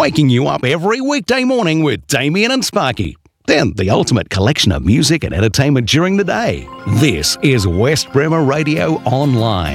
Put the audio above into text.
waking you up every weekday morning with Damien and Sparky. Then the ultimate collection of music and entertainment during the day. This is West Bremer Radio Online.